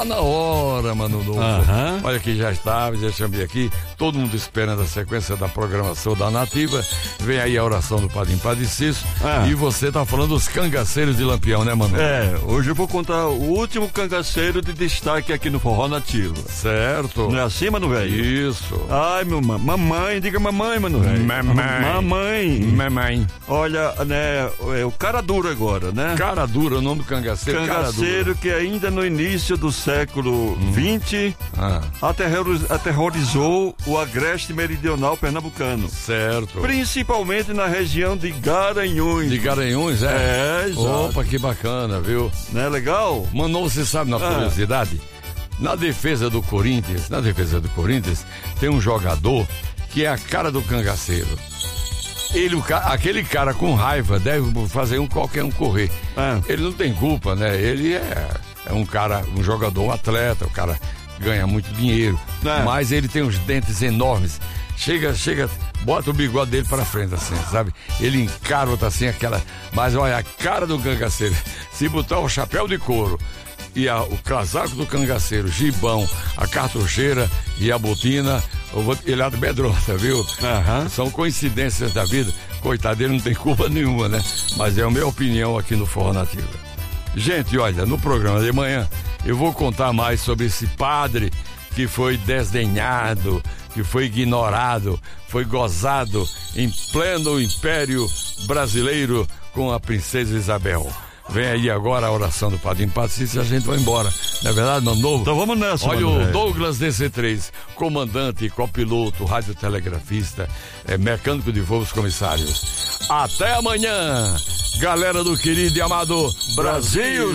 Na hora, Mano Novo. Olha que já chamei aqui, todo mundo esperando a sequência da programação da Nativa. Vem aí a oração do Padre Cícero. E você tá falando dos cangaceiros de Lampião, né, Mano? Hoje eu vou contar o último cangaceiro de destaque aqui no Forró Nativo. Certo. Não é assim, mano, velho? Isso. Ai, meu mamãe, diga mamãe, mano, velho. Mamãe. Olha, né, é o Cara Dura agora, né? Cara Dura, o nome do cangaceiro. Cangaceiro que ainda no início do século XX aterrorizou o agreste meridional pernambucano. Certo. Principalmente na região de Garanhuns. De Garanhuns, exato. Opa, que bacana, viu? Não é legal? Mano, você sabe, na curiosidade, na defesa do Corinthians, tem um jogador que é a cara do cangaceiro. Aquele cara com raiva deve fazer qualquer um correr. Ele não tem culpa, né? Ele é um cara, um jogador, um atleta, o cara ganha muito dinheiro, mas ele tem uns dentes enormes. Chega, bota o bigode dele pra frente, assim, sabe? Ele encarota assim mas olha, a cara do cangaceiro, se botar o chapéu de couro e o casaco do cangaceiro, gibão, a cartucheira e a botina, ele amedronta, viu? São coincidências da vida. Coitado, ele não tem culpa nenhuma, né? Mas é a minha opinião aqui no Forró Nativa. Gente, olha, no programa de manhã eu vou contar mais sobre esse padre que foi desdenhado, que foi ignorado, foi gozado em pleno Império Brasileiro com a Princesa Isabel. Vem aí agora a oração do Padre Cícero e a gente vai embora. Não é verdade, Mano Novo? Então vamos nessa. Olha o Douglas DC3, comandante, copiloto, radiotelegrafista, mecânico de voos comissários. Até amanhã, galera do querido e amado Brasil.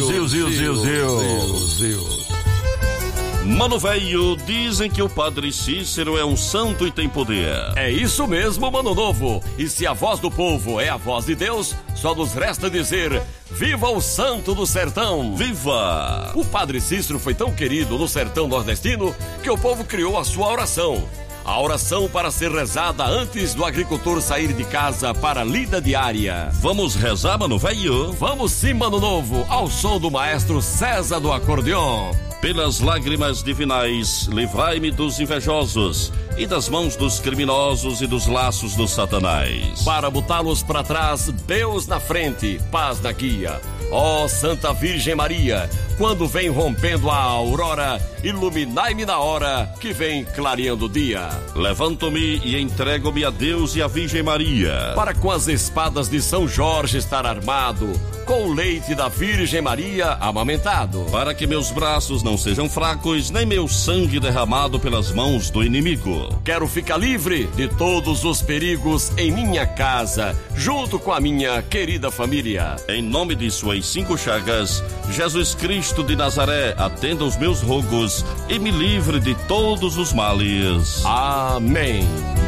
Zil. Mano velho, dizem que o Padre Cícero é um santo e tem poder. É isso mesmo, Mano Novo. E se a voz do povo é a voz de Deus, só nos resta dizer: viva o santo do sertão! Viva! O Padre Cícero foi tão querido no sertão nordestino que o povo criou a sua oração. A oração para ser rezada antes do agricultor sair de casa para a lida diária. Vamos rezar, Mano velho? Vamos sim, Mano Novo, ao som do maestro César do acordeon. Pelas lágrimas divinais, livrai-me dos invejosos e das mãos dos criminosos e dos laços do Satanás. Para botá-los para trás, Deus na frente, paz na guia. Ó Santa Virgem Maria, quando vem rompendo a aurora, iluminai-me na hora que vem clareando o dia. Levanto-me e entrego-me a Deus e a Virgem Maria, para com as espadas de São Jorge estar armado, com o leite da Virgem Maria amamentado, para que meus braços não sejam fracos, nem meu sangue derramado pelas mãos do inimigo. Quero ficar livre de todos os perigos em minha casa, junto com a minha querida família. Em nome de suas 5 chagas, Jesus Cristo de Nazaré, atenda os meus rogos e me livre de todos os males. Amém.